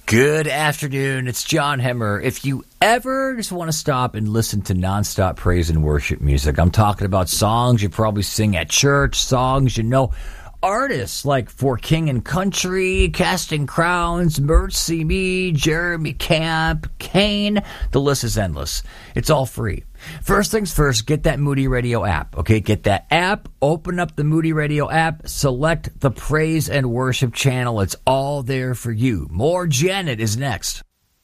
Good afternoon. It's John Hemmer. If you ever just want to stop and listen to nonstop praise and worship music, I'm talking about songs you probably sing at church, songs you know, artists like For King and Country, Casting Crowns, Mercy Me, Jeremy Camp, Kane. The list is endless. It's all free. First things first, get that Moody Radio app, okay? Get that app, open up the Moody Radio app, select the Praise and Worship channel. It's all there for you. More Janet is next.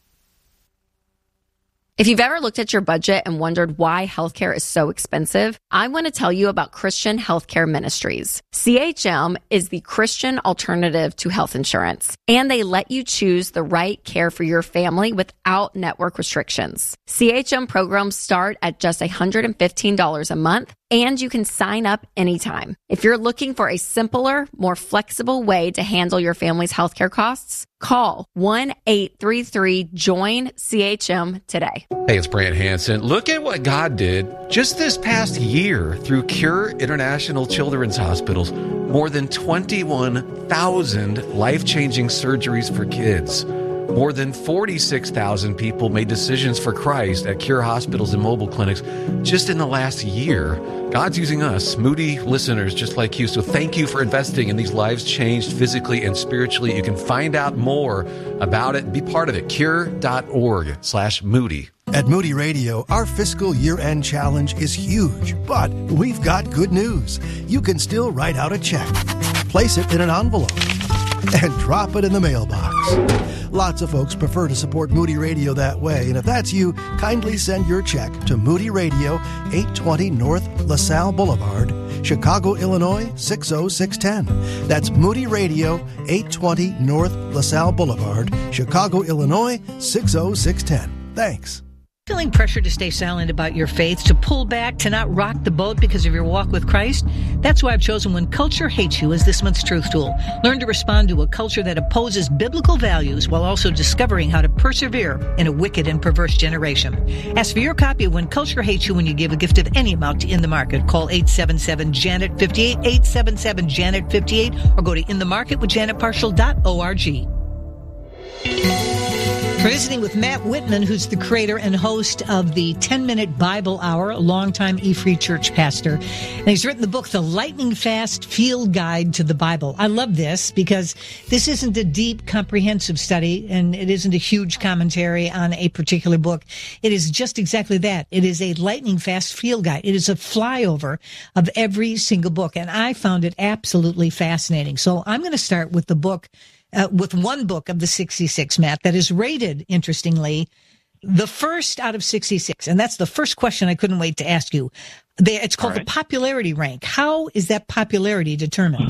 If you've ever looked at your budget and wondered why healthcare is so expensive, I want to tell you about Christian Healthcare Ministries. CHM is the Christian alternative to health insurance, and they let you choose the right care for your family without network restrictions. CHM programs start at just $115 a month, and you can sign up anytime. If you're looking for a simpler, more flexible way to handle your family's healthcare costs, call 1-833-JOIN-CHM today. Hey, it's Brant Hansen. Look at what God did just this past year through Cure International Children's Hospitals. More than 21,000 life-changing surgeries for kids. More than 46,000 people made decisions for Christ at Cure hospitals and mobile clinics just in the last year. God's using us, Moody listeners just like you. So thank you for investing in these lives changed physically and spiritually. You can find out more about it and be part of it. Cure.org/Moody. At Moody Radio, our fiscal year-end challenge is huge, but we've got good news. You can still write out a check, place it in an envelope, and drop it in the mailbox. Lots of folks prefer to support Moody Radio that way, and if that's you, kindly send your check to Moody Radio, 820 North LaSalle Boulevard, Chicago, Illinois, 60610. That's Moody Radio, 820 North LaSalle Boulevard, Chicago, Illinois, 60610. Thanks. Feeling pressure to stay silent about your faith, to pull back, to not rock the boat because of your walk with Christ? That's why I've chosen When Culture Hates You as this month's truth tool. Learn to respond to a culture that opposes biblical values while also discovering how to persevere in a wicked and perverse generation. Ask for your copy of When Culture Hates You when you give a gift of any amount to In the Market. Call 877-JANET-58, 877-JANET-58, or go to inthemarketwithjanetparshall.org. We're visiting with Matt Whitman, who's the creator and host of the 10-Minute Bible Hour, a longtime E-Free Church pastor. And he's written the book, The Lightning Fast Field Guide to the Bible. I love this because this isn't a deep, comprehensive study, and it isn't a huge commentary on a particular book. It is just exactly that. It is a lightning fast field guide. It is a flyover of every single book, and I found it absolutely fascinating. So I'm going to start with the book, with one book of the 66, Matt, that is rated, interestingly, the first out of 66. And that's the first question I couldn't wait to ask you. It's called the popularity rank. How is that popularity determined?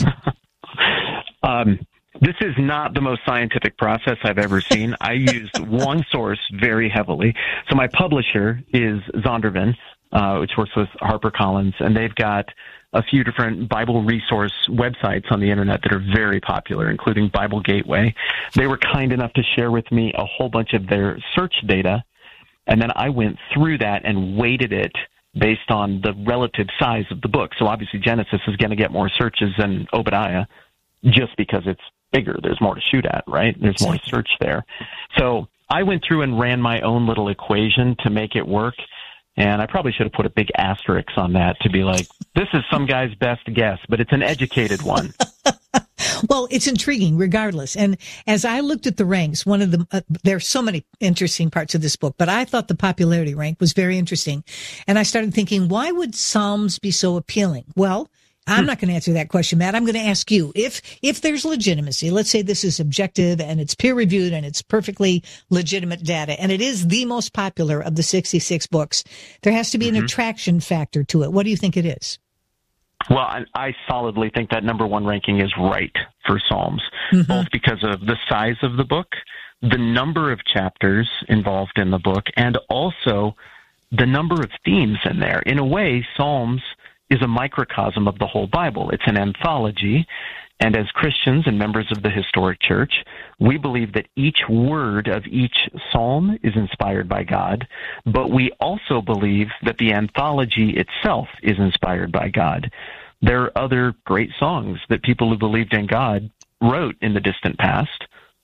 This is not the most scientific process I've ever seen. I used one source very heavily. So my publisher is Zondervan, which works with HarperCollins, and they've got a few different Bible resource websites on the internet that are very popular, including Bible Gateway. They were kind enough to share with me a whole bunch of their search data, and then I went through that and weighted it based on the relative size of the book. So obviously Genesis is going to get more searches than Obadiah just because it's bigger. There's more to shoot at, right? There's more search there. So I went through and ran my own little equation to make it work. And I probably should have put a big asterisk on that to be like, this is some guy's best guess, but it's an educated one. Well, it's intriguing regardless. And as I looked at the ranks, one of the, there's so many interesting parts of this book, but I thought the popularity rank was very interesting. And I started thinking, why would Psalms be so appealing? Well, I'm not going to answer that question, Matt. I'm going to ask you, if there's legitimacy, let's say this is objective and it's peer reviewed and it's perfectly legitimate data, and it is the most popular of the 66 books, there has to be an attraction factor to it. What do you think it is? Well, I solidly think that number one ranking is right for Psalms, both because of the size of the book, the number of chapters involved in the book, and also the number of themes in there. In a way, Psalms is a microcosm of the whole Bible. It's an anthology, and as Christians and members of the historic church, we believe that each word of each psalm is inspired by God, but we also believe that the anthology itself is inspired by God. There are other great songs that people who believed in God wrote in the distant past,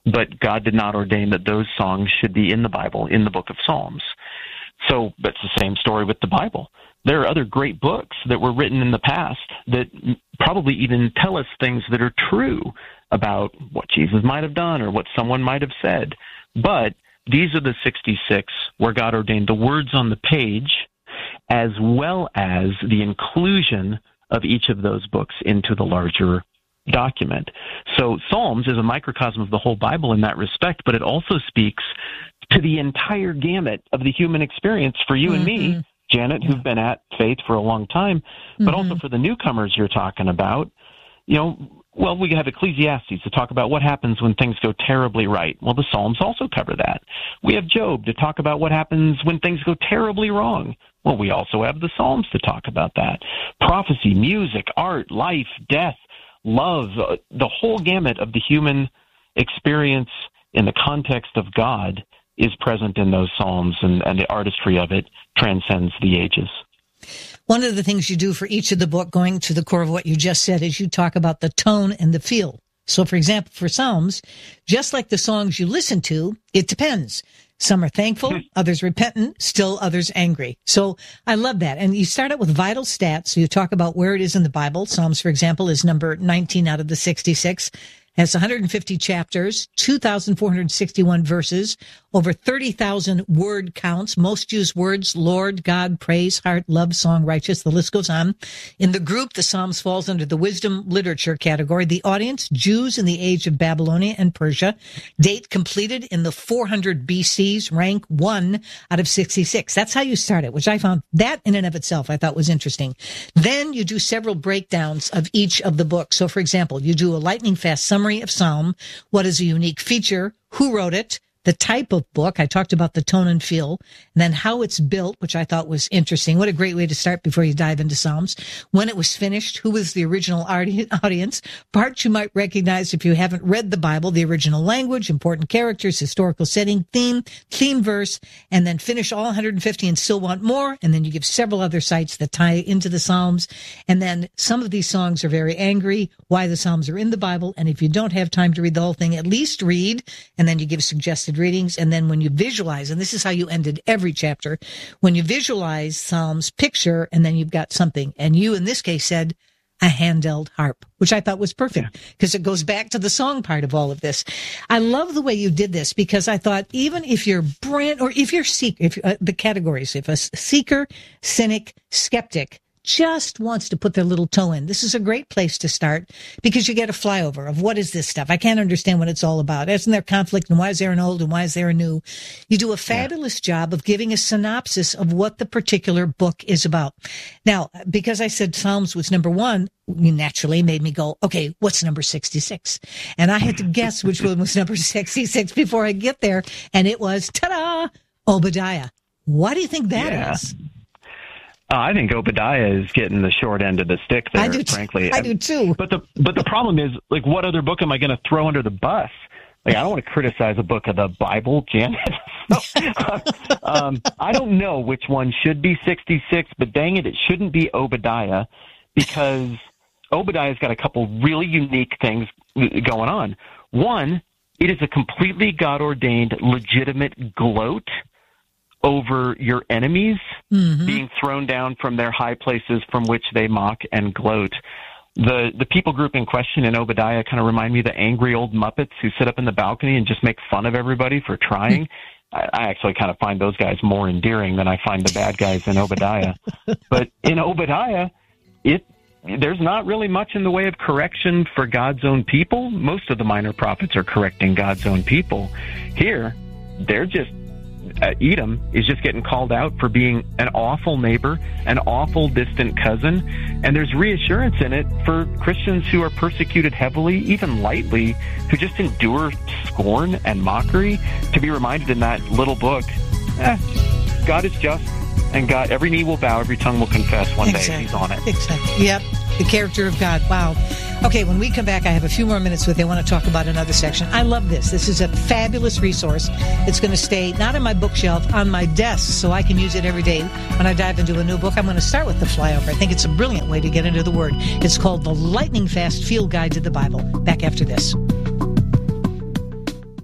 but God did not ordain that those songs should be in the Bible, in the book of Psalms. So that's the same story with the Bible. There are other great books that were written in the past that probably even tell us things that are true about what Jesus might have done or what someone might have said. But these are the 66 where God ordained the words on the page as well as the inclusion of each of those books into the larger document. So Psalms is a microcosm of the whole Bible in that respect, but it also speaks to the entire gamut of the human experience for you and me, Janet, who've been at faith for a long time, but also for the newcomers you're talking about. You know, well, we have Ecclesiastes to talk about what happens when things go terribly right. Well, the Psalms also cover that. We have Job to talk about what happens when things go terribly wrong. Well, we also have the Psalms to talk about that. Prophecy, music, art, life, death, love, the whole gamut of the human experience in the context of God is present in those Psalms, and the artistry of it transcends the ages. One of the things you do for each of the book, going to the core of what you just said, is you talk about the tone and the feel. So, for example, for Psalms, just like the songs you listen to, it depends. Some are thankful, others repentant, still others angry. So I love that. And you start out with vital stats. So you talk about where it is in the Bible. Psalms, for example, is number 19 out of the 66. Has 150 chapters, 2,461 verses, over 30,000 word counts. Most use words: Lord, God, praise, heart, love, song, righteous. The list goes on. In the group, the Psalms falls under the wisdom literature category. The audience, Jews in the age of Babylonia and Persia. Date completed in the 400 BCs, rank 1 out of 66. That's how you start it, which I found that in and of itself I thought was interesting. Then you do several breakdowns of each of the books. So, for example, you do a lightning fast summary of Psalm. What is a unique feature? Who wrote it? The type of book. I talked about the tone and feel, and then how it's built, which I thought was interesting. What a great way to start before you dive into Psalms. When it was finished, who was the original audience? Parts you might recognize if you haven't read the Bible: the original language, important characters, historical setting, theme verse, and then finish all 150 and still want more. And then you give several other sites that tie into the Psalms. And then some of these songs are very angry, why the Psalms are in the Bible. And if you don't have time to read the whole thing, at least read, and then you give suggested readings. And then when you visualize, and this is how you ended every chapter, when you visualize Psalms, picture, and then you've got something. And you, in this case, said a handheld harp, which I thought was perfect because it goes back to the song part of all of this. I love the way you did this because I thought even if you're if you're seeker, the categories, if a seeker, cynic, skeptic just wants to put their little toe in, this is a great place to start because you get a flyover of what is this stuff. I can't understand what it's all about. Isn't there conflict, and why is there an old and why is there a new? You do a fabulous job of giving a synopsis of what the particular book is about. Now, because I said Psalms was number 1, you naturally made me go, okay, what's number 66? And I had to guess which one was number 66 before I get there. And it was, ta-da, Obadiah. What do you think that is? I think Obadiah is getting the short end of the stick there, frankly. I do too. But the problem is, like, what other book am I going to throw under the bus? Like, I don't want to criticize a book of the Bible, Janet. I don't know which one should be 66, but dang it shouldn't be Obadiah, because Obadiah's got a couple really unique things going on. One, it is a completely God-ordained, legitimate gloat over your enemies being thrown down from their high places from which they mock and gloat. The people group in question in Obadiah kind of remind me of the angry old Muppets who sit up in the balcony and just make fun of everybody for trying. I actually kind of find those guys more endearing than I find the bad guys in Obadiah. But in Obadiah, there's not really much in the way of correction for God's own people. Most of the minor prophets are correcting God's own people. Here, they're just Edom is just getting called out for being an awful neighbor, an awful distant cousin, and there's reassurance in it for Christians who are persecuted heavily, even lightly, who just endure scorn and mockery, to be reminded in that little book, God is just, and God, every knee will bow, every tongue will confess one day. He's on it. Exactly. Yep. The character of God. Wow. Okay, when we come back, I have a few more minutes with you. I want to talk about another section. I love this. This is a fabulous resource. It's going to stay not on my bookshelf, on my desk, so I can use it every day when I dive into a new book. I'm going to start with the flyover. I think it's a brilliant way to get into the Word. It's called The Lightning Fast Field Guide to the Bible. Back after this.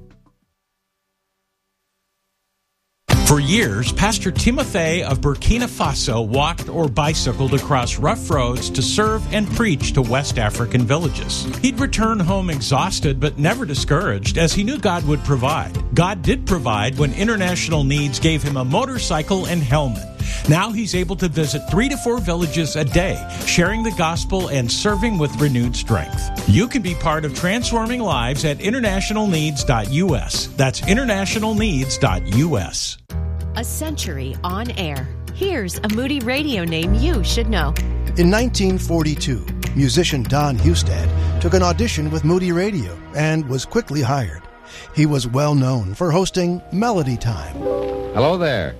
For years, Pastor Timothy of Burkina Faso walked or bicycled across rough roads to serve and preach to West African villages. He'd return home exhausted but never discouraged, as he knew God would provide. God did provide when International Needs gave him a motorcycle and helmet. Now he's able to visit 3 to 4 villages a day, sharing the gospel and serving with renewed strength. You can be part of transforming lives at internationalneeds.us. That's internationalneeds.us. A century on air. Here's a Moody Radio name you should know. In 1942, musician Don Hustad took an audition with Moody Radio and was quickly hired. He was well known for hosting Melody Time. Hello there.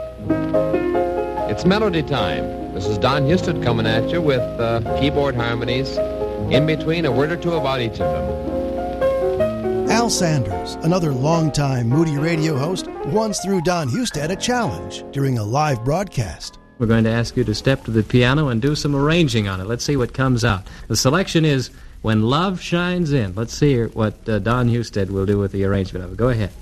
It's Melody Time. This is Don Hustad coming at you with keyboard harmonies, in between a word or two about each of them. Al Sanders, another longtime Moody Radio host, once threw Don Hustad a challenge during a live broadcast. We're going to ask you to step to the piano and do some arranging on it. Let's see what comes out. The selection is When Love Shines In. Let's see what Don Hustad will do with the arrangement of it. Go ahead.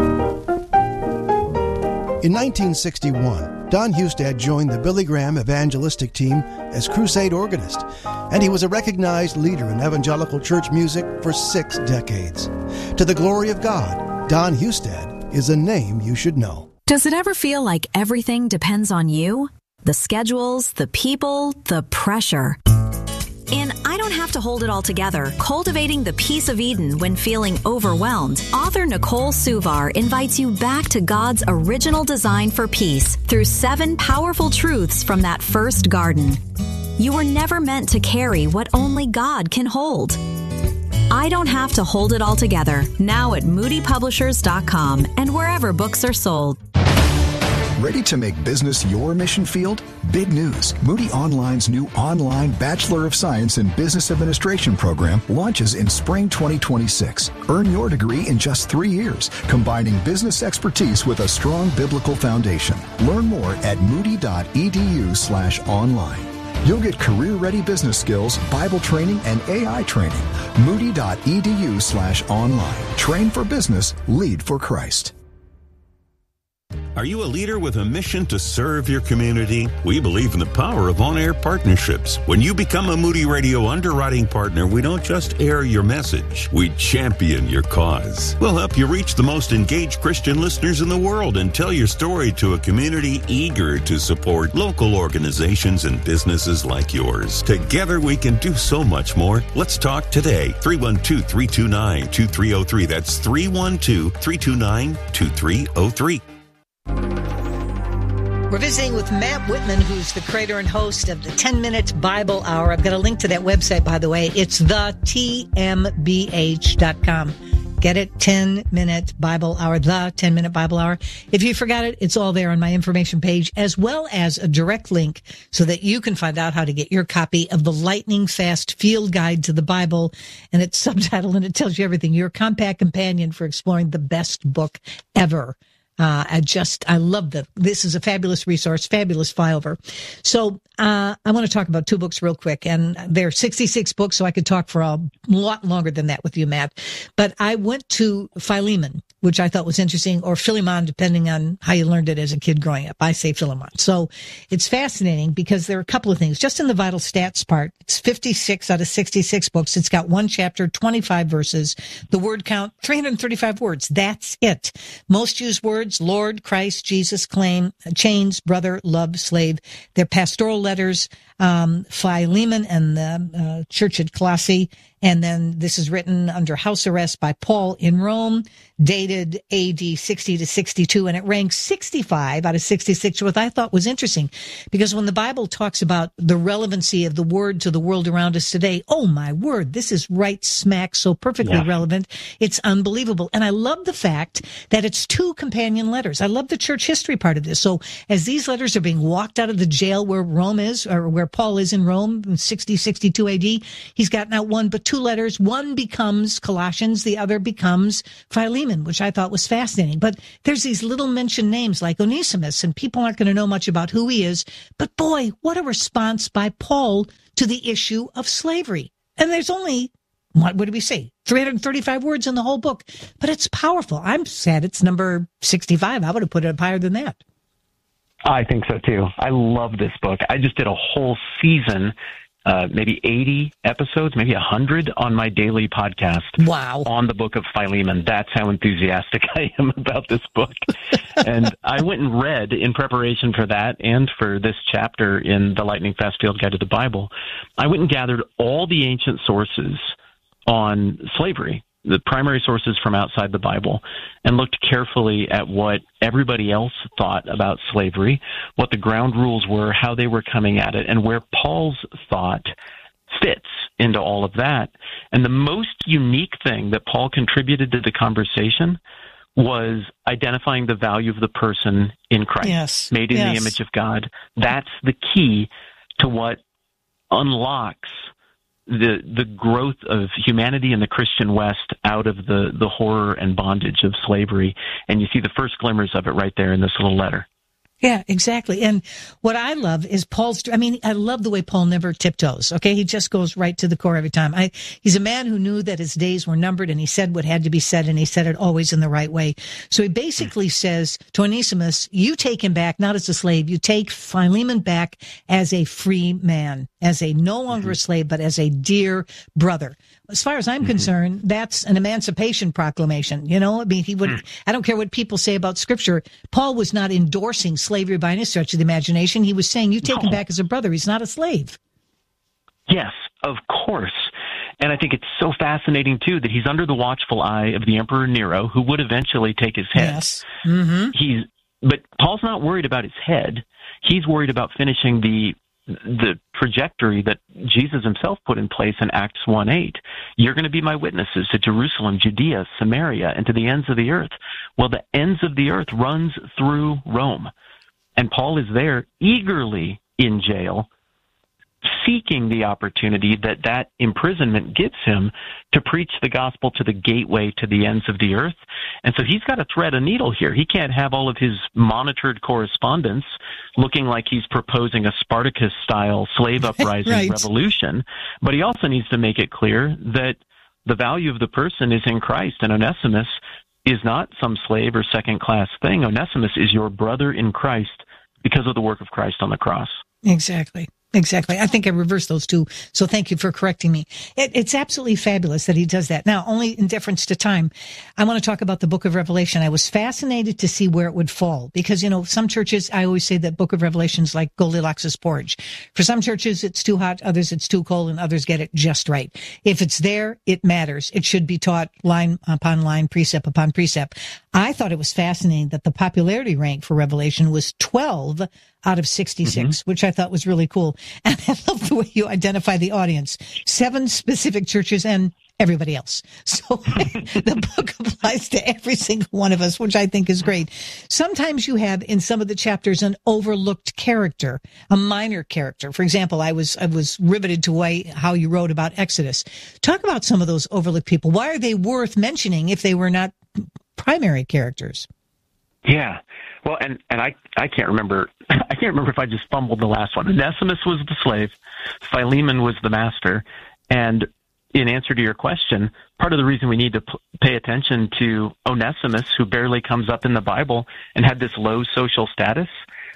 In 1961, Don Hustad joined the Billy Graham evangelistic team as crusade organist, and he was a recognized leader in evangelical church music for 6 decades. To the glory of God, Don Hustad is a name you should know. Does it ever feel like everything depends on you? The schedules, the people, the pressure. In I Don't Have to Hold It All Together, Cultivating the Peace of Eden When Feeling Overwhelmed, author Nicole Suvar invites you back to God's original design for peace through 7 powerful truths from that first garden. You were never meant to carry what only God can hold. I Don't Have to Hold It All Together, now at moodypublishers.com and wherever books are sold. Ready to make business your mission field? Big news. Moody Online's new online Bachelor of Science in Business Administration program launches in spring 2026. Earn your degree in just 3 years, combining business expertise with a strong biblical foundation. Learn more at moody.edu/online. You'll get career-ready business skills, Bible training, and AI training. Moody.edu/online. Train for business, lead for Christ. Are you a leader with a mission to serve your community? We believe in the power of on-air partnerships. When you become a Moody Radio underwriting partner, we don't just air your message, we champion your cause. We'll help you reach the most engaged Christian listeners in the world and tell your story to a community eager to support local organizations and businesses like yours. Together we can do so much more. Let's talk today. 312-329-2303. That's 312-329-2303. We're visiting with Matt Whitman, who's the creator and host of the 10-Minute Bible Hour. I've got a link to that website, by the way. It's thetmbh.com. Get it? 10-Minute Bible Hour, the 10-Minute Bible Hour. If you forgot it, it's all there on my information page, as well as a direct link so that you can find out how to get your copy of the Lightning Fast Field Guide to the Bible. And it's subtitled, and it tells you everything. Your compact companion for exploring the best book ever. I love that. This is a fabulous resource, fabulous flyover. So, I want to talk about 2 books real quick, and they're 66 books, so I could talk for a lot longer than that with you, Matt. But I went to Philemon, which I thought was interesting, or Philemon, depending on how you learned it as a kid growing up. I say Philemon. So it's fascinating because there are a couple of things. Just in the vital stats part, it's 56 out of 66 books. It's got 1 chapter, 25 verses. The word count, 335 words. That's it. Most used words, Lord, Christ, Jesus, claim, chains, brother, love, slave. They're pastoral letters, Philemon and the church at Colossae. And then this is written under house arrest by Paul in Rome, dated AD 60 to 62, and it ranks 65 out of 66, which I thought was interesting, because when the Bible talks about the relevancy of the word to the world around us today, oh my word, this is right smack, so perfectly relevant. It's unbelievable. And I love the fact that it's 2 companion letters. I love the church history part of this. So as these letters are being walked out of the jail where Rome is, or where Paul is in Rome in 60, 62 AD, he's got not 1, but 2 letters. One becomes Colossians, the other becomes Philemon, which I thought was fascinating. But there's these little mentioned names like Onesimus, and people aren't going to know much about who he is. But boy, what a response by Paul to the issue of slavery. And there's only, what do we say, 335 words in the whole book, but it's powerful. I'm sad it's number 65. I would have put it up higher than that. I think so too. I love this book. I just did a whole season, maybe 80 episodes, maybe 100 on my daily podcast. Wow. On the book of Philemon. That's how enthusiastic I am about this book. And I went and read in preparation for that and for this chapter in the Lightning Fast Field Guide to the Bible. I went and gathered all the ancient sources on slavery, the primary sources from outside the Bible, and looked carefully at what everybody else thought about slavery, what the ground rules were, how they were coming at it, and where Paul's thought fits into all of that. And the most unique thing that Paul contributed to the conversation was identifying the value of the person in Christ, made in the image of God. That's the key to what unlocks the growth of humanity in the Christian West out of the horror and bondage of slavery. And you see the first glimmers of it right there in this little letter. Yeah, exactly. And what I love is I love the way Paul never tiptoes. Okay. He just goes right to the core every time. He's a man who knew that his days were numbered, and he said what had to be said, and he said it always in the right way. So he basically says to Onesimus, you take him back, not as a slave. You take Philemon back as a free man, as a no longer a slave, but as a dear brother. As far as I'm concerned, that's an emancipation proclamation. You know, I mean, I don't care what people say about scripture. Paul was not endorsing slavery by any stretch of the imagination. He was saying, you take him back as a brother. He's not a slave. Yes, of course. And I think it's so fascinating, too, that he's under the watchful eye of the Emperor Nero, who would eventually take his head. Yes. Mm-hmm. But Paul's not worried about his head. He's worried about finishing the trajectory that Jesus himself put in place in Acts 1:8. You're going to be my witnesses to Jerusalem, Judea, Samaria, and to the ends of the earth. Well, the ends of the earth runs through Rome. And Paul is there eagerly in jail, seeking the opportunity that imprisonment gives him to preach the gospel to the gateway to the ends of the earth. And so he's got to thread a needle here. He can't have all of his monitored correspondence looking like he's proposing a Spartacus-style slave uprising revolution. But he also needs to make it clear that the value of the person is in Christ, and Onesimus is not some slave or second-class thing. Onesimus is your brother in Christ because of the work of Christ on the cross. Exactly. I think I reversed those two. So thank you for correcting me. It's absolutely fabulous that he does that. Now, only in deference to time, I want to talk about the book of Revelation. I was fascinated to see where it would fall because, you know, some churches, I always say that book of Revelation is like Goldilocks' porridge. For some churches, it's too hot. Others, it's too cold, and others get it just right. If it's there, it matters. It should be taught line upon line, precept upon precept. I thought it was fascinating that the popularity rank for Revelation was 12 out of 66, which I thought was really cool. And I love the way you identify the audience. 7 specific churches and everybody else. So the book applies to every single one of us, which I think is great. Sometimes you have in some of the chapters an overlooked character, a minor character. For example, I was riveted to how you wrote about Exodus. Talk about some of those overlooked people. Why are they worth mentioning if they were not primary characters? Yeah. Well, and I can't remember. I can't remember if I just fumbled the last one. Onesimus was the slave. Philemon was the master. And in answer to your question, part of the reason we need to pay attention to Onesimus, who barely comes up in the Bible and had this low social status,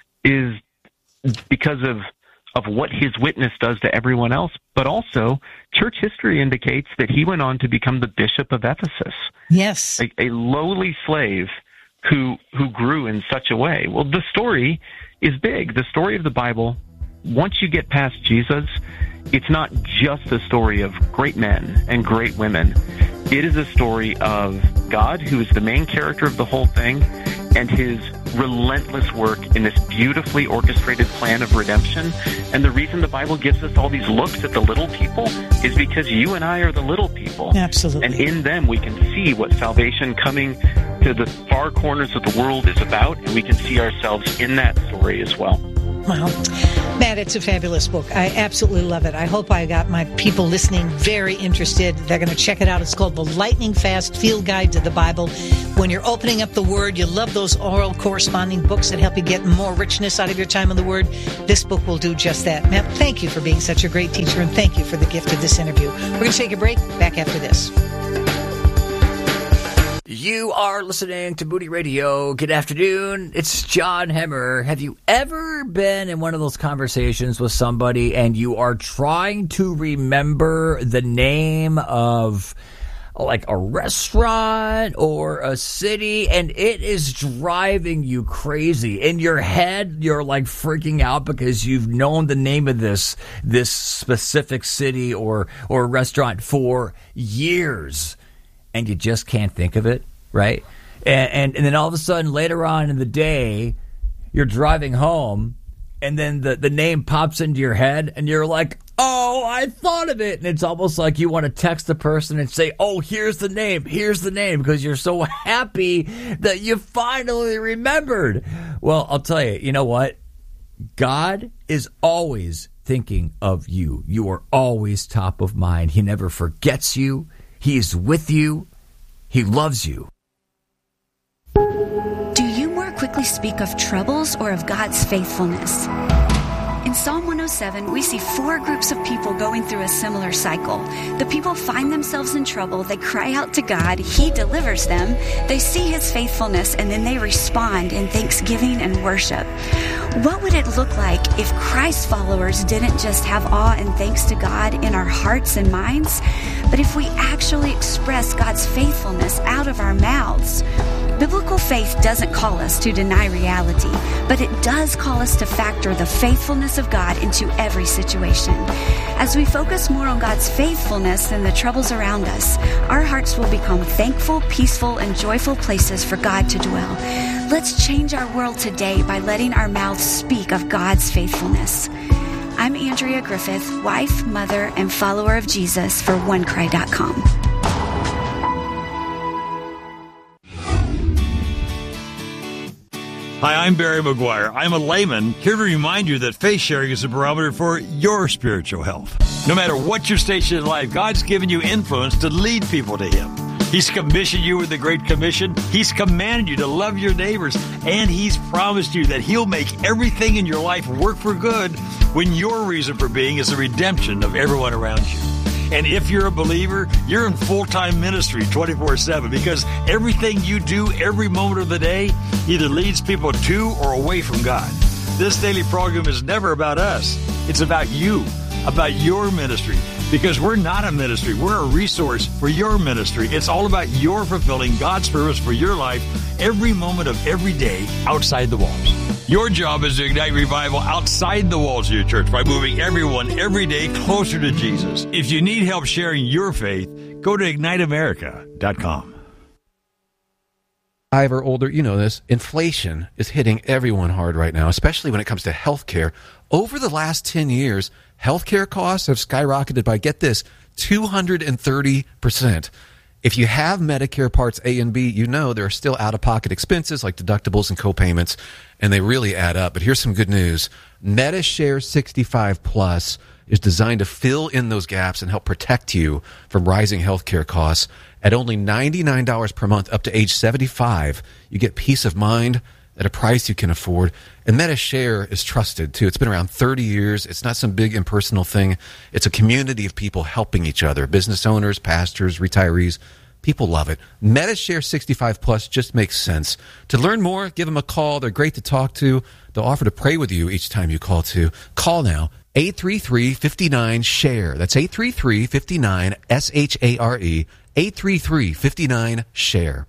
is because of what his witness does to everyone else. But also, church history indicates that he went on to become the bishop of Ephesus. Yes. A lowly slave who grew in such a way. Well, the story is big. The story of the Bible, once you get past Jesus, it's not just a story of great men and great women. It is a story of God, who is the main character of the whole thing, and his relentless work in this beautifully orchestrated plan of redemption. And the reason the Bible gives us all these looks at the little people is because you and I are the little people. Absolutely. And in them we can see what salvation coming to the far corners of the world is about, and we can see ourselves in that story as well. Wow. Matt, it's a fabulous book. I absolutely love it. I hope I got my people listening very interested. They're going to check it out. It's called The Lightning Fast Field Guide to the Bible. When you're opening up the Word, you love those oral corresponding books that help you get more richness out of your time in the Word. This book will do just that. Matt, thank you for being such a great teacher, and thank you for the gift of this interview. We're going to take a break. Back after this. You are listening to Moody Radio. Good afternoon. It's John Hemmer. Have you ever been in one of those conversations with somebody and you are trying to remember the name of like a restaurant or a city, and it is driving you crazy? In your head, you're like freaking out because you've known the name of this specific city or restaurant for years, and you just can't think of it, right? And then all of a sudden, later on in the day, you're driving home, and then the name pops into your head, and you're like, oh, I thought of it. And it's almost like you want to text the person and say, oh, here's the name, because you're so happy that you finally remembered. Well, I'll tell you, you know what? God is always thinking of you. You are always top of mind. He never forgets you. He is with you. He loves you. Do you more quickly speak of troubles or of God's faithfulness? In Psalm 107, we see 4 groups of people going through a similar cycle. The people find themselves in trouble. They cry out to God. He delivers them. They see His faithfulness, and then they respond in thanksgiving and worship. What would it look like if Christ followers didn't just have awe and thanks to God in our hearts and minds, but if we actually express God's faithfulness out of our mouths? Biblical faith doesn't call us to deny reality, but it does call us to factor the faithfulness of God into every situation. As we focus more on God's faithfulness than the troubles around us, our hearts will become thankful, peaceful, and joyful places for God to dwell. Let's change our world today by letting our mouths speak of God's faithfulness. I'm Andrea Griffith, wife, mother, and follower of Jesus for OneCry.com. Hi, I'm Barry McGuire. I'm a layman here to remind you that faith sharing is a barometer for your spiritual health. No matter what your station in life, God's given you influence to lead people to Him. He's commissioned you with the Great Commission. He's commanded you to love your neighbors. And He's promised you that He'll make everything in your life work for good when your reason for being is the redemption of everyone around you. And if you're a believer, you're in full-time ministry 24/7 because everything you do every moment of the day either leads people to or away from God. This daily program is never about us. It's about you, about your ministry, because we're not a ministry. We're a resource for your ministry. It's all about your fulfilling God's purpose for your life every moment of every day outside the walls. Your job is to ignite revival outside the walls of your church by moving everyone every day closer to Jesus. If you need help sharing your faith, go to IgniteAmerica.com. 5 or older, you know this, inflation is hitting everyone hard right now, especially when it comes to health care. Over the last 10 years, healthcare costs have skyrocketed by, get this, 230%. If you have Medicare Parts A and B, you know there are still out-of-pocket expenses like deductibles and co-payments, and they really add up. But here's some good news. MediShare 65 Plus is designed to fill in those gaps and help protect you from rising healthcare costs. At only $99 per month up to age 75, you get peace of mind at a price you can afford. And MediShare is trusted, too. It's been around 30 years. It's not some big impersonal thing. It's a community of people helping each other, business owners, pastors, retirees. People love it. MediShare 65 Plus just makes sense. To learn more, give them a call. They're great to talk to. They'll offer to pray with you each time you call, too. Call now, 833-59-SHARE. That's 833-59-SHARE. 833-59-SHARE.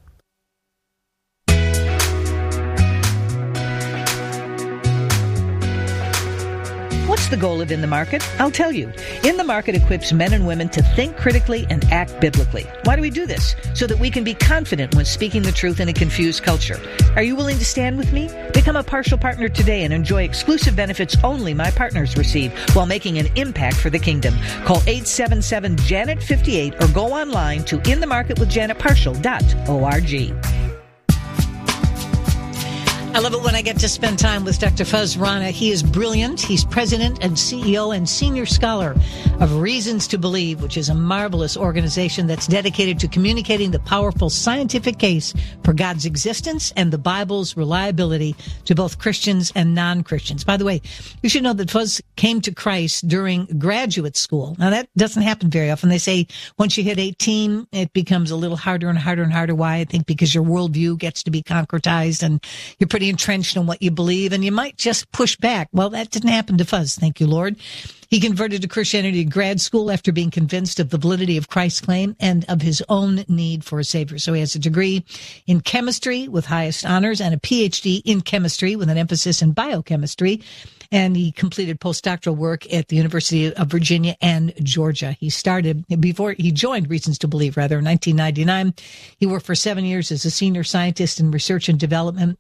What's the goal of In the Market? I'll tell you. In the Market equips men and women to think critically and act biblically. Why do we do this? So that we can be confident when speaking the truth in a confused culture. Are you willing to stand with me? Become a partial partner today and enjoy exclusive benefits only my partners receive while making an impact for the kingdom. Call 877-JANET-58 or go online to inthemarketwithjanetpartial.org. I love it when I get to spend time with Dr. Fuz Rana. He is brilliant. He's president and CEO and senior scholar of Reasons to Believe, which is a marvelous organization that's dedicated to communicating the powerful scientific case for God's existence and the Bible's reliability to both Christians and non-Christians. By the way, you should know that Fuz came to Christ during graduate school. Now, that doesn't happen very often. They say once you hit 18, it becomes a little harder and harder and harder. Why? I think because your worldview gets to be concretized and you're pretty entrenched in what you believe, and you might just push back. Well, that didn't happen to Fuz, thank you, Lord. He converted to Christianity in grad school after being convinced of the validity of Christ's claim and of his own need for a Savior. So he has a degree in chemistry with highest honors and a PhD in chemistry with an emphasis in biochemistry. And he completed postdoctoral work at the University of Virginia and Georgia. He joined Reasons to Believe, in 1999. He worked for 7 years as a senior scientist in research and development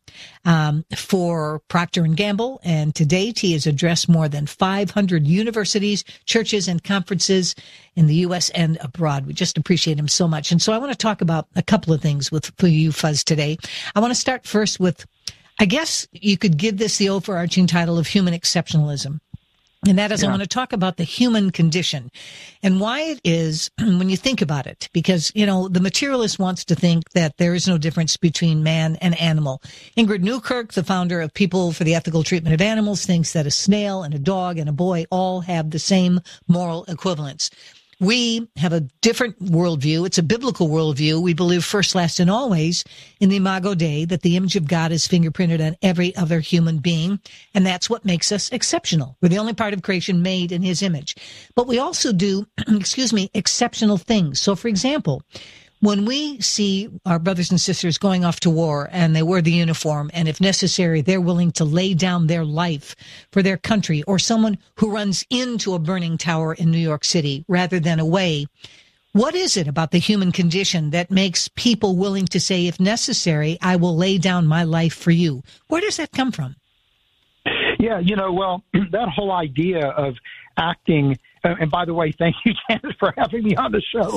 for Procter & Gamble. And to date, he has addressed more than 500 universities, churches, and conferences in the U.S. and abroad. We just appreciate him so much. And so I want to talk about a couple of things for you, Fuz, today. I want to start first with, I guess you could give this the overarching title of human exceptionalism. And that is, I want to talk about the human condition and why it is when you think about it, because, the materialist wants to think that there is no difference between man and animal. Ingrid Newkirk, the founder of People for the Ethical Treatment of Animals, thinks that a snail and a dog and a boy all have the same moral equivalence. We have a different worldview. It's a biblical worldview. We believe first, last, and always in the Imago Dei, that the image of God is fingerprinted on every other human being, and that's what makes us exceptional. We're the only part of creation made in his image. But we also do, exceptional things. So, for example, when we see our brothers and sisters going off to war and they wear the uniform, and if necessary, they're willing to lay down their life for their country, or someone who runs into a burning tower in New York City rather than away, what is it about the human condition that makes people willing to say, if necessary, I will lay down my life for you? Where does that come from? Yeah, that whole idea of acting. And by the way, thank you, Janice, for having me on the show.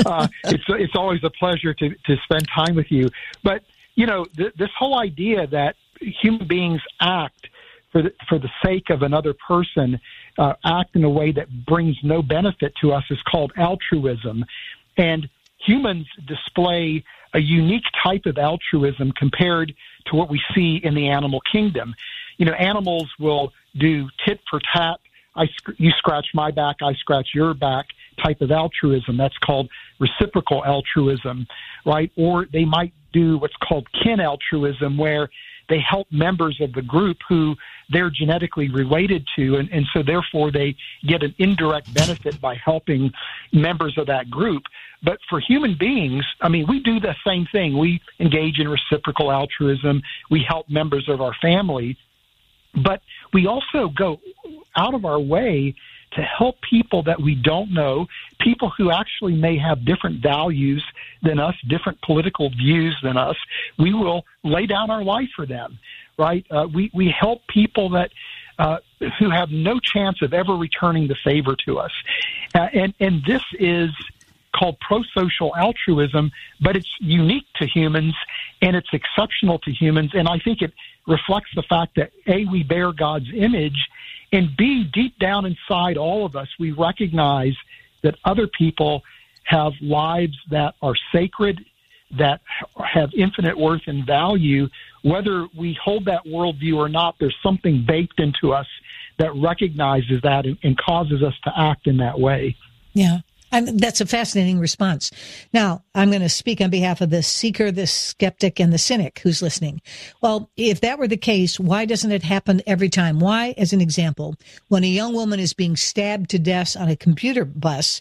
It's always a pleasure to spend time with you. But this whole idea that human beings act for the sake of another person, act in a way that brings no benefit to us, is called altruism. And humans display a unique type of altruism compared to what we see in the animal kingdom. Animals will do tit for tat. You scratch my back, I scratch your back type of altruism. That's called reciprocal altruism, right? Or they might do what's called kin altruism, where they help members of the group who they're genetically related to, and so therefore they get an indirect benefit by helping members of that group. But for human beings, we do the same thing. We engage in reciprocal altruism. We help members of our family. But we also go out of our way to help people that we don't know, people who actually may have different values than us, different political views than us. We will lay down our life for them, right? We help people that who have no chance of ever returning the favor to us. And this is called prosocial altruism, but it's unique to humans and it's exceptional to humans. And I think it reflects the fact that, A, we bear God's image, and B, deep down inside all of us, we recognize that other people have lives that are sacred, that have infinite worth and value. Whether we hold that worldview or not, there's something baked into us that recognizes that and causes us to act in that way. Yeah. That's a fascinating response. Now, I'm going to speak on behalf of the seeker, the skeptic, and the cynic who's listening. Well, if that were the case, why doesn't it happen every time? Why, as an example, when a young woman is being stabbed to death on a commuter bus,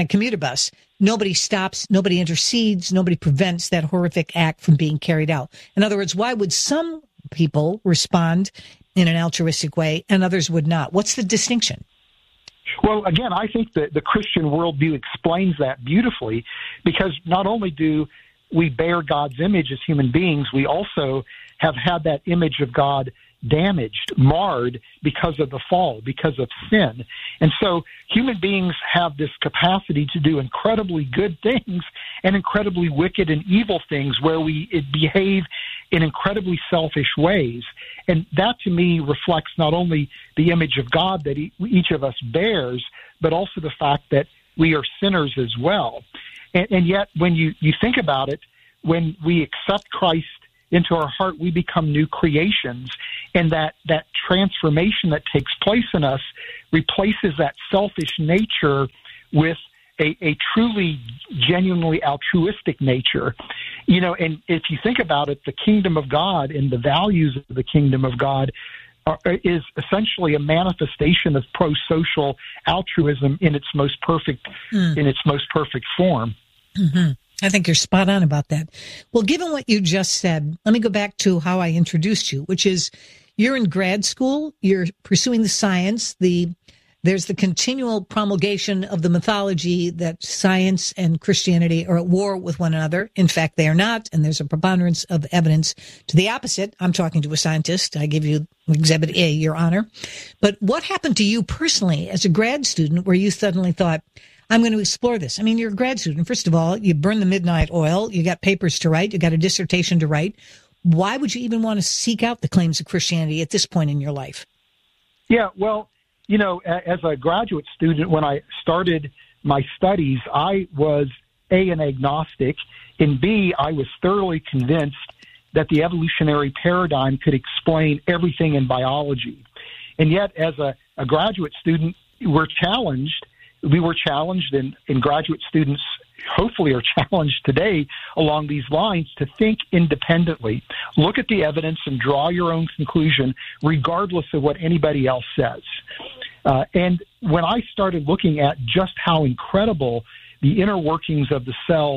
nobody stops, nobody intercedes, nobody prevents that horrific act from being carried out? In other words, why would some people respond in an altruistic way and others would not? What's the distinction? Well, again, I think that the Christian worldview explains that beautifully, because not only do we bear God's image as human beings, we also have had that image of God damaged, marred because of the fall, because of sin. And so human beings have this capacity to do incredibly good things and incredibly wicked and evil things, where we behave in incredibly selfish ways. And that, to me, reflects not only the image of God that each of us bears, but also the fact that we are sinners as well. And yet, when you think about it, when we accept Christ into our heart, we become new creations. And that transformation that takes place in us replaces that selfish nature with a truly, genuinely altruistic nature. And if you think about it, the kingdom of God and the values of the kingdom of God is essentially a manifestation of pro-social altruism in its most perfect form. Mm-hmm. I think you're spot on about that. Well, given what you just said, let me go back to how I introduced you, which is you're in grad school, you're pursuing the science, there's the continual promulgation of the mythology that science and Christianity are at war with one another. In fact, they are not, and there's a preponderance of evidence to the opposite. I'm talking to a scientist. I give you Exhibit A, Your Honor. But what happened to you personally as a grad student where you suddenly thought, I'm going to explore this? I mean, you're a grad student. First of all, you burn the midnight oil. You got papers to write. You got a dissertation to write. Why would you even want to seek out the claims of Christianity at this point in your life? Yeah, well, as a graduate student, when I started my studies, I was A, an agnostic, and B, I was thoroughly convinced that the evolutionary paradigm could explain everything in biology. And yet, as a graduate student, we were challenged, and graduate students hopefully are challenged today along these lines to think independently, look at the evidence and draw your own conclusion regardless of what anybody else says. And when I started looking at just how incredible the inner workings of the cell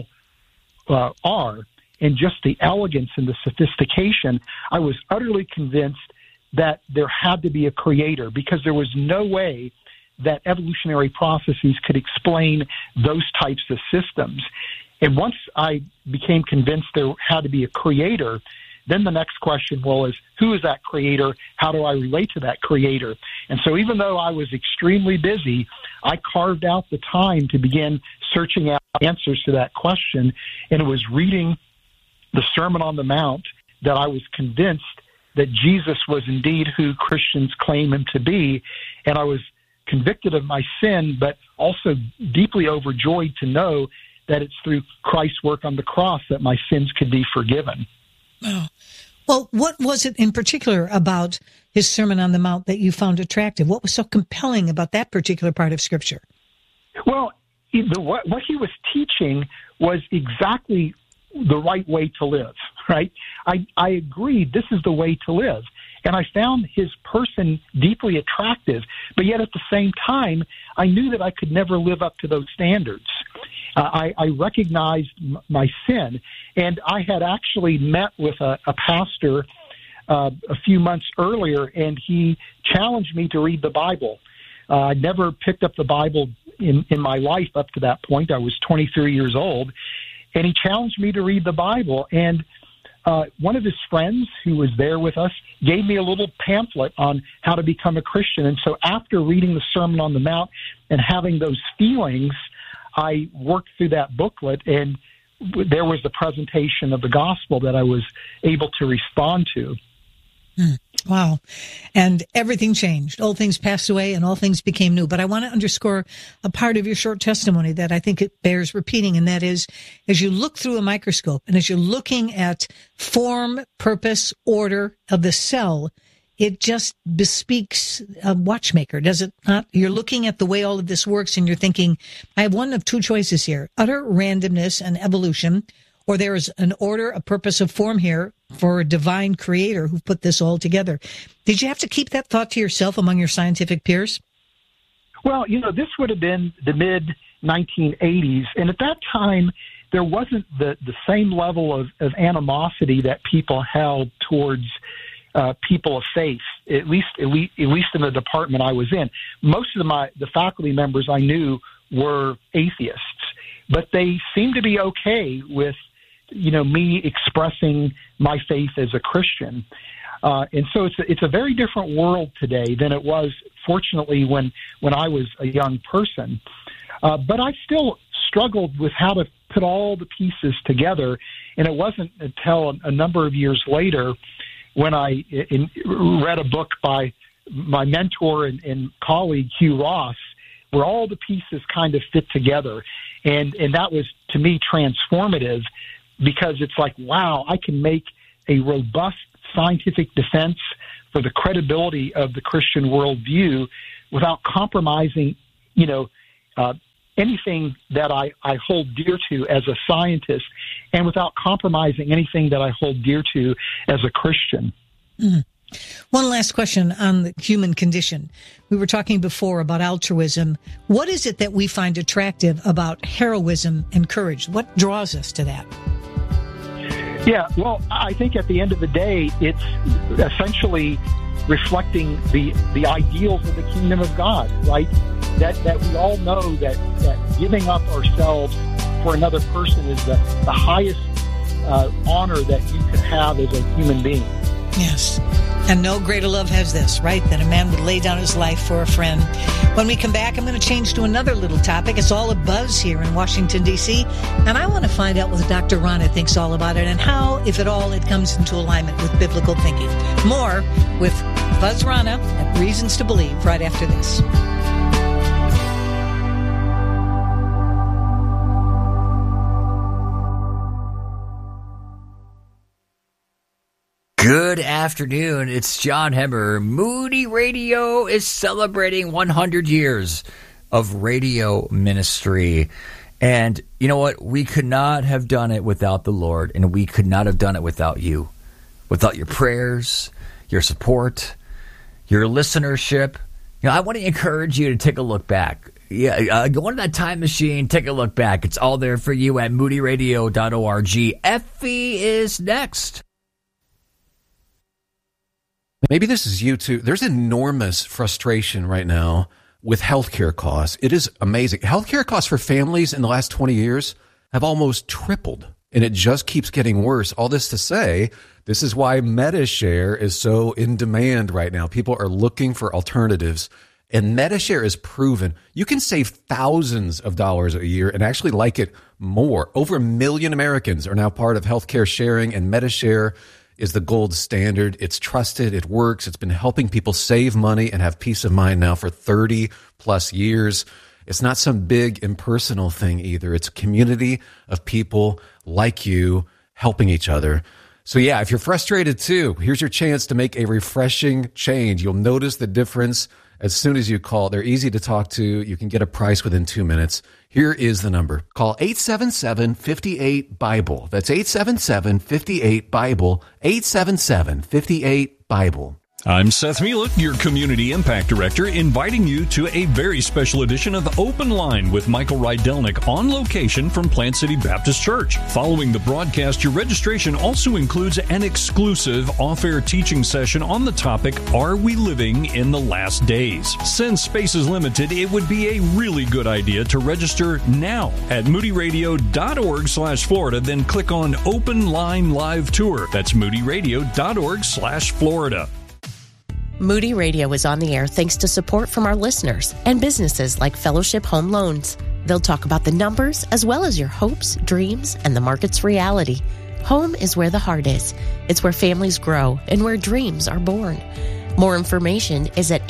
are, and just the elegance and the sophistication, I was utterly convinced that there had to be a creator, because there was no way that evolutionary processes could explain those types of systems. And once I became convinced there had to be a creator, then the next question is who is that creator? How do I relate to that creator? And so even though I was extremely busy, I carved out the time to begin searching out answers to that question. And it was reading the Sermon on the Mount that I was convinced that Jesus was indeed who Christians claim him to be. And I was convicted of my sin, but also deeply overjoyed to know that it's through Christ's work on the cross that my sins could be forgiven. Oh. Well, what was it in particular about his Sermon on the Mount that you found attractive? What was so compelling about that particular part of Scripture? Well, what he was teaching was exactly the right way to live, right? I agreed this is the way to live. And I found his person deeply attractive, but yet at the same time, I knew that I could never live up to those standards. I recognized my sin, and I had actually met with a pastor a few months earlier, and he challenged me to read the Bible. I'd never picked up the Bible in my life up to that point. I was 23 years old, and he challenged me to read the Bible. And one of his friends who was there with us gave me a little pamphlet on how to become a Christian. And so after reading the Sermon on the Mount and having those feelings, I worked through that booklet, and there was the presentation of the gospel that I was able to respond to. Wow. And everything changed. Old things passed away and all things became new. But I want to underscore a part of your short testimony that I think it bears repeating, and that is, as you look through a microscope and as you're looking at form, purpose, order of the cell, it just bespeaks a watchmaker, does it not? You're looking at the way all of this works and you're thinking, I have one of two choices here: utter randomness and evolution, or there is an order, a purpose, of form here for a divine creator who put this all together. Did you have to keep that thought to yourself among your scientific peers? Well, this would have been the mid-1980s, and at that time, there wasn't the same level of animosity that people held towards people of faith, at least in the department I was in. Most of the faculty members I knew were atheists, but they seemed to be okay with me expressing my faith as a Christian. And so it's a very different world today than it was, fortunately, when I was a young person. But I still struggled with how to put all the pieces together. And it wasn't until a number of years later when I read a book by my mentor and colleague, Hugh Ross, where all the pieces kind of fit together. And that was, to me, transformative, because it's like, wow, I can make a robust scientific defense for the credibility of the Christian worldview without compromising, anything that I hold dear to as a scientist, and without compromising anything that I hold dear to as a Christian. Mm-hmm. One last question on the human condition. We were talking before about altruism. What is it that we find attractive about heroism and courage? What draws us to that? Yeah, well, I think at the end of the day, it's essentially reflecting the ideals of the kingdom of God, right? That we all know that giving up ourselves for another person is the highest honor that you could have as a human being. Yes. And no greater love has this, right? That a man would lay down his life for a friend. When we come back, I'm going to change to another little topic. It's all a buzz here in Washington, D.C., and I want to find out what Dr. Rana thinks all about it and how, if at all, it comes into alignment with biblical thinking. More with Buzz Rana at Reasons to Believe right after this. Good afternoon. It's John Hemmer. Moody Radio is celebrating 100 years of radio ministry. And you know what? We could not have done it without the Lord, and we could not have done it without you. Without your prayers, your support, your listenership. I want to encourage you to take a look back. Go into that time machine, take a look back. It's all there for you at moodyradio.org. Effie is next. Maybe this is you too. There's enormous frustration right now with healthcare costs. It is amazing. Healthcare costs for families in the last 20 years have almost tripled, and it just keeps getting worse. All this to say, this is why MediShare is so in demand right now. People are looking for alternatives, and MediShare is proven. You can save thousands of dollars a year and actually like it more. Over 1 million Americans are now part of healthcare sharing, and MediShare is the gold standard. It's trusted. It works. It's been helping people save money and have peace of mind now for 30 plus years. It's not some big impersonal thing either. It's a community of people like you helping each other. So yeah, if you're frustrated too, here's your chance to make a refreshing change. You'll notice the difference as soon as you call. They're easy to talk to. You can get a price within 2 minutes. Here is the number. Call 877-58-BIBLE. That's 877-58-BIBLE. 877-58-BIBLE. I'm Seth Mielek, your Community Impact Director, inviting you to a very special edition of Open Line with Michael Rydelnik on location from Plant City Baptist Church. Following the broadcast, your registration also includes an exclusive off-air teaching session on the topic, Are We Living in the Last Days? Since space is limited, it would be a really good idea to register now at moodyradio.org/Florida, then click on Open Line Live Tour. That's moodyradio.org/Florida. Moody Radio is on the air thanks to support from our listeners and businesses like Fellowship Home Loans. They'll talk about the numbers as well as your hopes, dreams, and the market's reality. Home is where the heart is. It's where families grow and where dreams are born. More information is at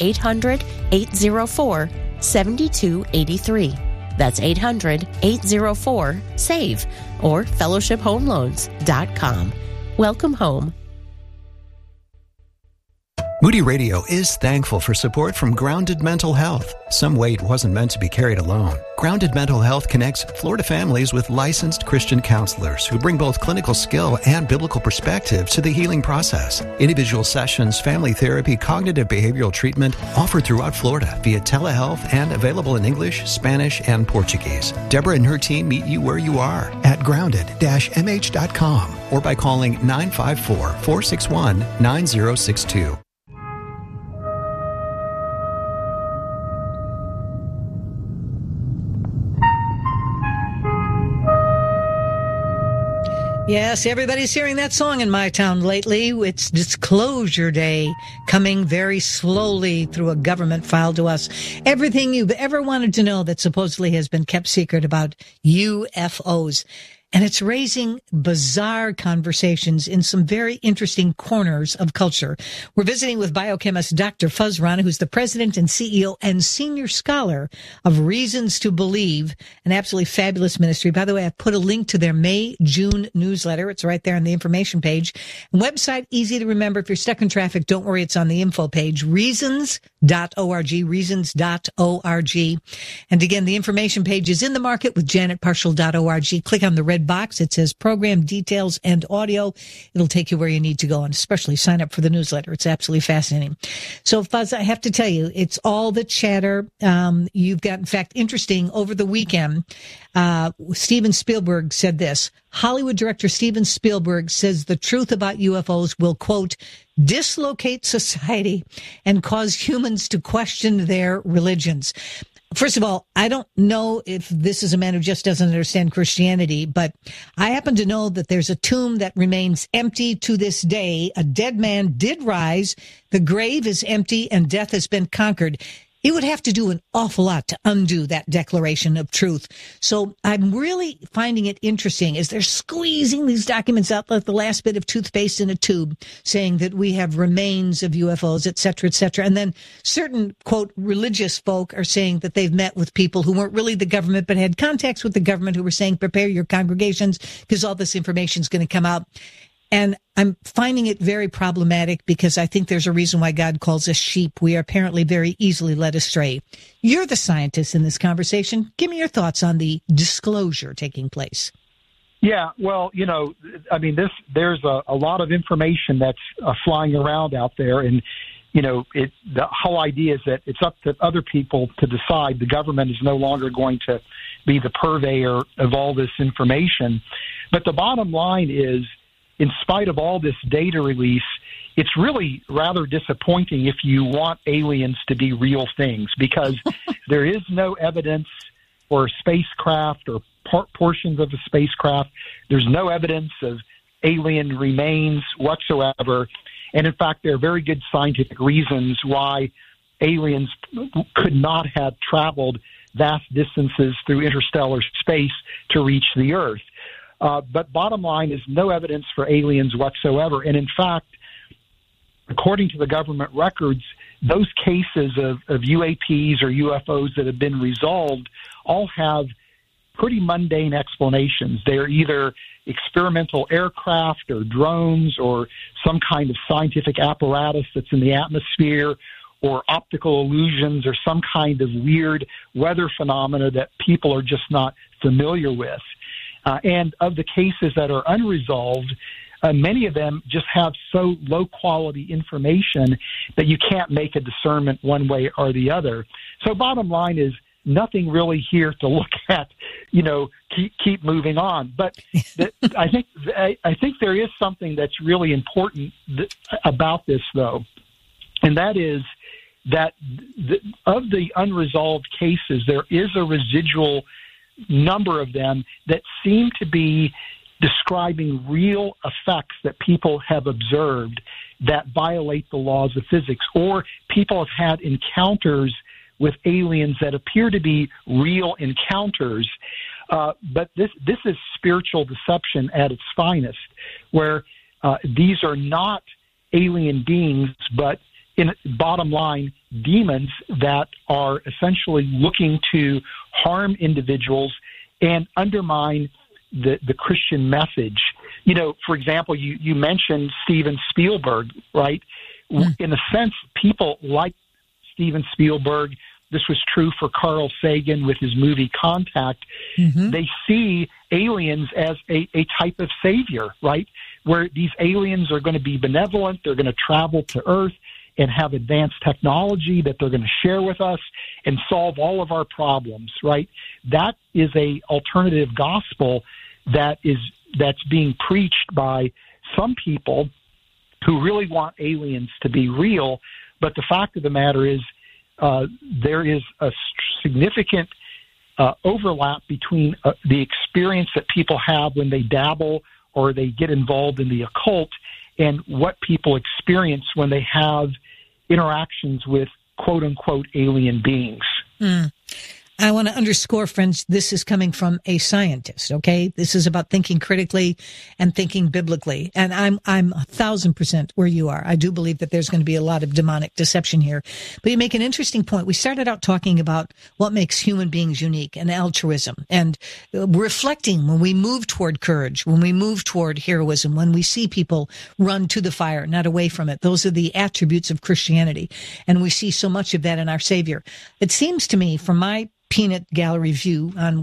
800-804-7283. That's 800-804-SAVE or fellowshiphomeloans.com. Welcome home. Moody Radio is thankful for support from Grounded Mental Health. Some weight wasn't meant to be carried alone. Grounded Mental Health connects Florida families with licensed Christian counselors who bring both clinical skill and biblical perspective to the healing process. Individual sessions, family therapy, cognitive behavioral treatment offered throughout Florida via telehealth and available in English, Spanish, and Portuguese. Deborah and her team meet you where you are at grounded-mh.com or by calling 954-461-9062. Yes, everybody's hearing that song in my town lately. It's Disclosure Day, coming very slowly through a government file to us. Everything you've ever wanted to know that supposedly has been kept secret about UFOs. And it's raising bizarre conversations in some very interesting corners of culture. We're visiting with biochemist Dr. Fuz Rana, who's the president and CEO and senior scholar of Reasons to Believe, an absolutely fabulous ministry. By the way, I've put a link to their May-June newsletter. It's right there on the information page. Website, easy to remember. If you're stuck in traffic, don't worry. It's on the info page, reasons.org, reasons.org. And again, the information page is in the market with janetparshall.org. Click on the red box. It says program details and audio. It'll take you where you need to go, and especially sign up for the newsletter. It's absolutely fascinating. So, Fuz, I have to tell you, it's all the chatter. You've got, in fact, interesting, over the weekend, Steven Spielberg said this. Hollywood director Steven Spielberg says the truth about UFOs will, quote, dislocate society and cause humans to question their religions. First of all, I don't know if this is a man who just doesn't understand Christianity, but I happen to know that there's a tomb that remains empty to this day. A dead man did rise. The grave is empty and death has been conquered. He would have to do an awful lot to undo that declaration of truth. So I'm really finding it interesting as they're squeezing these documents out like the last bit of toothpaste in a tube, saying that we have remains of UFOs, et cetera, et cetera. And then certain, quote, religious folk are saying that they've met with people who weren't really the government, but had contacts with the government, who were saying, prepare your congregations because all this information is going to come out. And I'm finding it very problematic because I think there's a reason why God calls us sheep. We are apparently very easily led astray. You're the scientist in this conversation. Give me your thoughts on the disclosure taking place. Yeah, well, you know, I mean, there's a lot of information that's flying around out there, and you know, the whole idea is that it's up to other people to decide. The government is no longer going to be the purveyor of all this information. But the bottom line is, in spite of all this data release, it's really rather disappointing if you want aliens to be real things, because there is no evidence for spacecraft or portions of a spacecraft. There's no evidence of alien remains whatsoever. And in fact, there are very good scientific reasons why aliens could not have traveled vast distances through interstellar space to reach the Earth. But bottom line is no evidence for aliens whatsoever. And in fact, according to the government records, those cases of UAPs or UFOs that have been resolved all have pretty mundane explanations. They're either experimental aircraft or drones or some kind of scientific apparatus that's in the atmosphere, or optical illusions, or some kind of weird weather phenomena that people are just not familiar with. And of the cases that are unresolved, many of them just have so low quality information that you can't make a discernment one way or the other. So bottom line is nothing really here to look at, you know, keep moving on. But I think there is something that's really important about this, though, and that is that of the unresolved cases, there is a residual number of them that seem to be describing real effects that people have observed that violate the laws of physics, or people have had encounters with aliens that appear to be real encounters. But this is spiritual deception at its finest, where these are not alien beings, but in bottom line, demons that are essentially looking to harm individuals and undermine the Christian message. You know, for example, you mentioned Steven Spielberg, right? In a sense, people like Steven Spielberg. This was true for Carl Sagan with his movie Contact. Mm-hmm. They see aliens as a type of savior, right? Where these aliens are going to be benevolent. They're going to travel to Earth and have advanced technology that they're going to share with us and solve all of our problems, right? That is a alternative gospel that's being preached by some people who really want aliens to be real. But the fact of the matter is, there is a significant overlap between the experience that people have when they dabble or they get involved in the occult, and what people experience when they have interactions with quote-unquote alien beings. I want to underscore, friends, this is coming from a scientist, okay? This is about thinking critically and thinking biblically. And I'm 1,000% where you are. I do believe that there's going to be a lot of demonic deception here. But you make an interesting point. We started out talking about what makes human beings unique and altruism, and reflecting when we move toward courage, when we move toward heroism, when we see people run to the fire, not away from it. Those are the attributes of Christianity. And we see so much of that in our Savior. It seems to me, from my peanut gallery view on